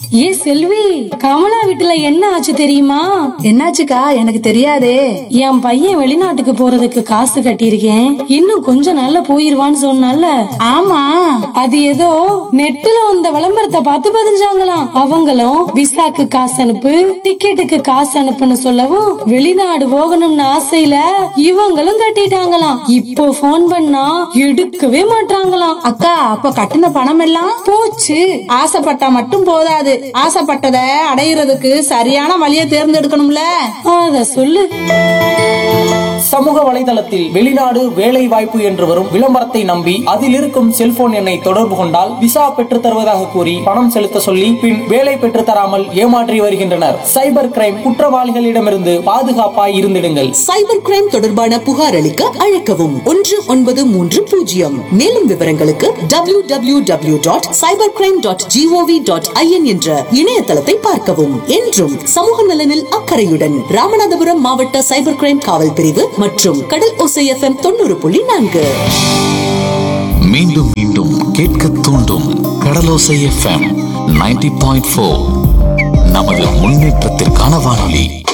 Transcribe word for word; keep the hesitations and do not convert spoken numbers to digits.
ஏ செல்வி, கமலா வீட்டுல என்ன ஆச்சு தெரியுமா? என்னாச்சுக்கா? எனக்கு தெரியாதே. என் பையன் வெளிநாட்டுக்கு போறதுக்கு காசு கட்டியிருக்கேன், இன்னும் கொஞ்ச நாள்ல போயிருவான்னு சொன்னால. ஆமா, அது ஏதோ நெட்டுல வந்த விளம்பரத்தை பார்த்து பதிஞ்சாங்களாம். அவங்களும் விசாக்கு காசு அனுப்பு, டிக்கெட்டுக்கு காசு அனுப்புன்னு சொல்லவும் வெளிநாடு போகணும்னு ஆசையில இவங்களும் கட்டிட்டாங்களாம். இப்போ போன் பண்ணா எடுக்கவே மாட்டாங்களாம். அக்கா, அப்ப கட்டின பணம் எல்லாம் போச்சு. ஆசைப்பட்டா மட்டும் போதாது, ஆசைப்பட்டதை அடையிறதுக்கு சரியான வழியை தேர்ந்தெடுக்கணும்ல. அத சொல்லு. சமூக வலைதளத்தில் வெளிநாடு வேலை வாய்ப்பு என்று வரும் விளம்பரத்தை நம்பி அதில் இருக்கும் செல்போன் எண்ணை தொடர்பு கொண்டால் விசா பெற்று தருவதாக கூறி பணம் செலுத்த சொல்லி பின் வேலை பெற்று தராமல் ஏமாற்றி வருகின்றனர். சைபர் கிரைம் குற்றவாளிகளிடமிருந்து பாதுகாப்பாய் இருந்திடுங்கள். சைபர் கிரைம் தொடர்பான புகார் அளிக்க அழைக்கவும் ஒன்று ஒன்பது மூன்று பூஜ்ஜியம். மேலும் விவரங்களுக்கு W W W dot cyber crime dot gov dot IN என்ற இணையதளத்தை பார்க்கவும். என்றும் சமூக நலனில் அக்கறையுடன் ராமநாதபுரம் மாவட்ட சைபர் கிரைம் காவல் பிரிவு மற்றும் கடல் ஓசை எஃப்எம் தொண்ணூறு புள்ளி நான்கு. மீண்டும் மீண்டும் கேட்க தூண்டும் கடலோசை எஃப்எம் நைன்டி பாயிண்ட் ஃபோர். நமது முன்னேற்றத்திற்கான வானொலி.